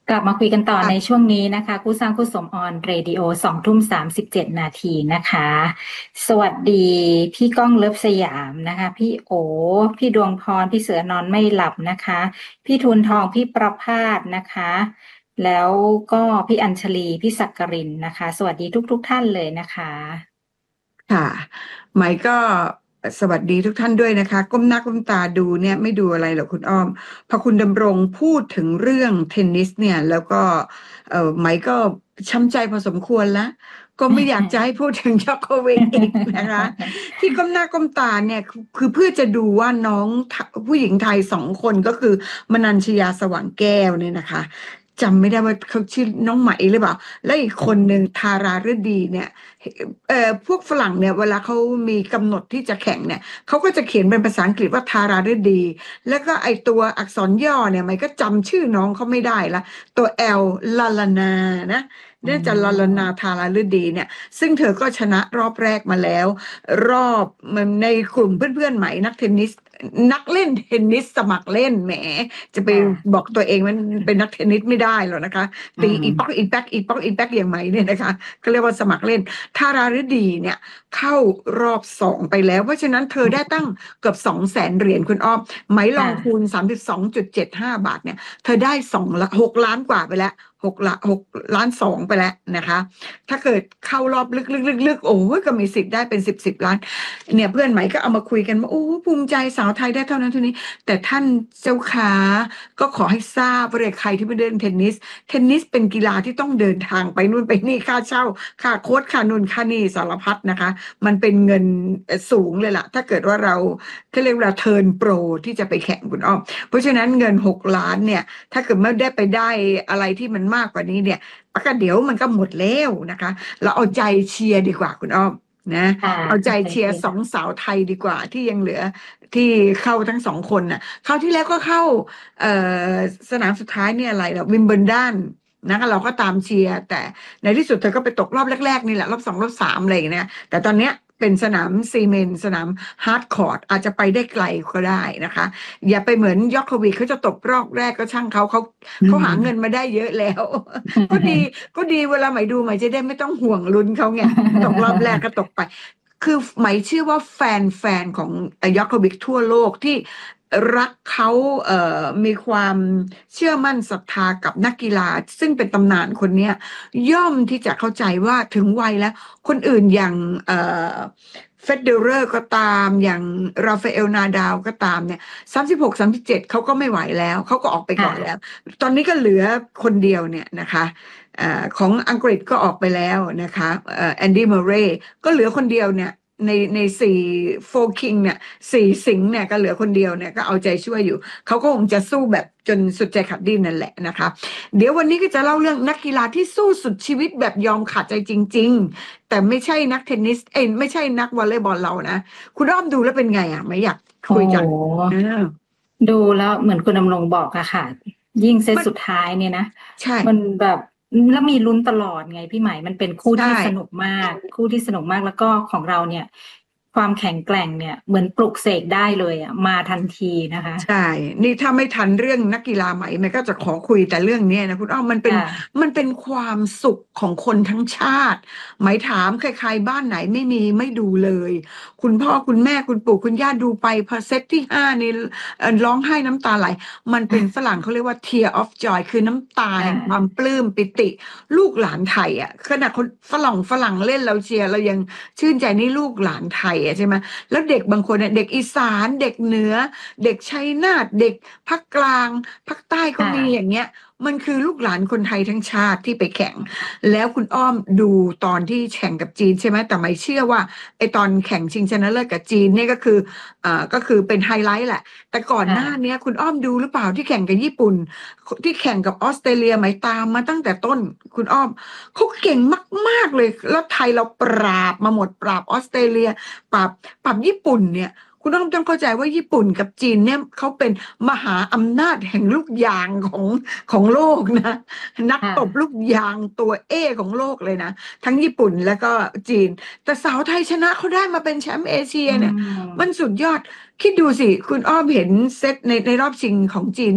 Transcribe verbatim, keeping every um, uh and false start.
กลับมาคุยกันต่อในค่ะช่วงนี้นะคะคู่สร้างคู่สมออนเรดิโอสองทุ่มสามสิบเจ็ดนาทีนะคะสวัสดีพี่ก้องเลิฟสยามนะคะพี่โอพี่ดวงพรพี่เสือนอนไม่หลับนะคะพี่ทูลทองพี่ประภาสนะคะแล้วก็พี่อัญชลีพี่สักกรินนะคะสวัสดีทุกๆทท่านเลยนะคะค่ะไหมก็สวัสดีทุกท่านด้วยนะคะก้มหน้าก้มตาดูเนี่ยไม่ดูอะไรหรอกคุณอ้อมพอคุณดำรงพูดถึงเรื่องเทนนิสเนี่ยแล้วก็เออไหมก็ช้ำใจพอสมควรแล้วก็ไม่อยากจะให้พูดถึงจอโควิดอีกนะคะที่ก้มหน้าก้มตาเนี่ยคือคือเพื่อจะดูว่าน้องทผู้หญิงไทยสองคนก็คือมนัญชยาสว่างแก้วเนี่ยนะคะจำไม่ได้ว่าเขาชื่อน้องไหมหรือเปล่าและอีกคนหนึ่งทาราฤดีเนี่ย เอ่อพวกฝรั่งเนี่ยเวลาเขามีกำหนดที่จะแข่งเนี่ยเขาก็จะเขียนเป็นภาษาอังกฤษว่าทาราฤดีแล้วก็ไอตัวอักษรย่อเนี่ยมันก็จำชื่อน้องเขาไม่ได้ละตัว L ลาลานานะอ๋น่าจะลาลานาอทาราฤดีเนี่ยซึ่งเธอก็ชนะรอบแรกมาแล้วรอบมันในกลุ่มเพื่อนๆใหม่นักเทนนิสนักเล่นเทนนิสสมัครเล่นแหมจะไปค่ะบอกตัวเองมันเป็นนักเทนนิสไม่ได้หรอกนะคะอืตีอีป๊อกอีมแป๊กอีป๊อกอีแป๊กอย่างไหมเนี่ยนะคะก็เรียกว่าสมัครเล่น ทาราฤดีเนี่ยเข้ารอบสองไปแล้วเพราะฉะนั้นเธอได้ตั้งเกือบสองแสนเหรียญคุณอ้อมไหมลองคูค่ะณสามสิบสองจุดเจ็ดห้าบาทเนี่ยเธอได้สองละหกล้านกว่าไปแล้วหกละหกล้านสองไปแล้วนะคะถ้าเกิดเข้ารอบลึกๆๆๆโอ้ยก็มีสิทธิ์ได้เป็นสิบสิบล้านเนี่ยเพื่อนไหมก็เอามาคุยกันว่าโอ้ภูมิใจสาวไทยได้เท่านั้นเท่านี้แต่ท่านเจ้าขาก็ขอให้ทราบว่าใครที่ไม่เล่นเทนนิสเทนนิสเป็นกีฬาที่ต้องเดินทางไปนู่นไปนี่ค่าเช่า ค่าโค้ชค่านู่นค่านี่สารพัดนะคะมันเป็นเงินเอ่อสูงเลยล่ะถ้าเกิดว่าเราเขาเรียกว่าเทิร์นโปรที่จะไปแข่งคุณอ้อมเพราะฉะนั้นเงินหกล้านเนี่ยถ้าเกิดไม่ได้ไปได้อะไรที่มันมากกว่านี้เนี่ยปกเดี๋ยวมันก็หมดแล้วนะคะเราเอาใจเชียร์ดีกว่าคุณอ้อมนะค่ะเอาใจโอเชียร์สองเคค่ะสาวไทยดีกว่าที่ยังเหลือที่เข้าทั้งสองคนน่ะคราวที่แล้วก็เข้าเอ่อสนามสุดท้ายเนี่ยอะไรล่ะวิมเบิลดันนะคะเราก็ตามเชียร์แต่ ในที่สุดเธอก็ไปตกรอบแรกๆนี่แหละรอบสองรอบสามอะไรอย่างเงี้ยแต่ตอนเนี้ยเป็นสนามซีเมนต์สนามฮาร์ดคอร์ตอาจจะไปได้ไกลก็ได้นะคะอย่าไปเหมือนยอคโควิดเขาจะตกรอบแรกก็ช่างเขาเขาอืเขาหาเงินมมาได้เยอะแล้วก็ดีก็ดีเวลาไหมดูไหมจะได้ไม่ต้องห่วงลุ้นเขาไงตกรอบแรกก็ตกไปคือไหมเชื่อว่าแฟนแฟนของยอคโควิดทั่วโลกที่รักเขาเอ่อมีความเชื่อมั่นศรัทธากับนักกีฬาซึ่งเป็นตำนานคนเนี้ย ย่อมที่จะเข้าใจว่าถึงวัยแล้วคนอื่นอย่างเอ่อเฟเดอเรอร์ก็ตามอย่างราฟาเอลนาดาลก็ตามเนี่ยสามสิบหกสามสิบเจ็ดเขาก็ไม่ไหวแล้วเขาก็ออกไปก่อนแล้วค่ะตอนนี้ก็เหลือคนเดียวเนี่ยนะคะเอ่อของอังกฤษก็ออกไปแล้วนะคะเอ่อแอนดี้เมอร์เรย์ก็เหลือคนเดียวเนี่ยในในสี่โฟคิงเนี่ยสี่สิงห์เนี่ยก็เหลือคนเดียวเนี่ยก็เอาใจช่วยอยู่เขาก็คงจะสู้แบบจนสุดใจขาดดิ้นนั่นแหละนะคะ เดี๋ยววันนี้ก็จะเล่าเรื่องนักกีฬาที่สู้สุดชีวิตแบบยอมขาดใจจริงๆแต่ไม่ใช่นักเทนนิสเอ้ยไม่ใช่นักวอลเลย์บอลเรานะคุณอ้อมดูแล้วเป็นไงอ่ะไม่อยากโอ้คุยจังโหเออดูแล้วเหมือนคุณดำรงบอกอะค่ะยิ่งเซตมันสุดท้ายเนี่ยนะใช่มันแบบแล้วมีลุ้นตลอดไงพี่ใหม่มันเป็นคู่ใช่ที่สนุกมากคู่ที่สนุกมากแล้วก็ของเราเนี่ยความแข็งแกร่งเนี่ยเหมือนปลุกเสกได้เลยอะมาทันทีนะคะใช่ นี่ถ้าไม่ทันเรื่องนักกีฬาใหม่มันก็จะขอคุยแต่เรื่องเนี้ยนะคุณอ้อมมันเป็นค่ะมันเป็นความสุขของคนทั้งชาติหมายถามใครๆบ้านไหนไม่มีไม่ดูเลยคุณพ่อคุณแม่คุณปู่คุณย่าดูไปพอเซตที่ห้านี่เอ่อร้องไห้น้ำตาไหลมันเป็นฝรั่งเขาเรียกว่า tear of joy คือน้ำตาค่แห่งความะปลื้มปิติลูกหลานไทยอ่ะขนาดคนฝรั่งฝรั่งเล่นเราเชียร์เรายังชื่นใจนี่ลูกหลานไทยอ่ะใช่ไหมแล้วเด็กบางคนเนี่ยเด็กอีสานเด็กเหนือ เด็กชัยนาทเด็กภาคกลางภาคใต้ก็มีอค่ะย่างเงี้ยมันคือลูกหลานคนไทยทั้งชาติที่ไปแข่งแล้วคุณอ้อมดูตอนที่แข่งกับจีนใช่ไหมแต่ไม่เชื่อว่าไอตอนแข่งชิงชนะเลิศกับจีนเนี่ยก็คืออ่าก็คือเป็นไฮไลท์แหละแต่ก่อนหน้าค่ะเนี้ยคุณอ้อมดูหรือเปล่าที่แข่งกับญี่ปุ่นที่แข่งกับออสเตรเลียไหมตามมาตั้งแต่ต้นคุณอ้อมเขาเก่งมากๆเลยแล้วไทยเราปราบมาหมดปราบออสเตรเลียปราบปราบญี่ปุ่นเนี่ย คุณต้องต้องเข้าใจว่าญี่ปุ่นกับจีนเนี่ยเขาเป็นมหาอำนาจแห่งลูกยางของของโลกนะนักตบลูค่ะกยางตัวเอของโลกเลยนะทั้งญี่ปุ่นแล้วก็จีนแต่สาวไทยชนะเขาได้มาเป็นแชมป์เอเชียอืเนี่ยมันมสุดยอดคิดดูสิคุณอ้อมเห็นเซตในในรอบชิงของจีน